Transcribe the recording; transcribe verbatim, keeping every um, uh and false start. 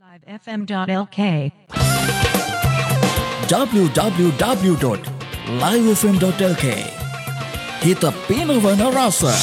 live f m dot l k w w w dot live f m dot l k Kita pinavana rasa.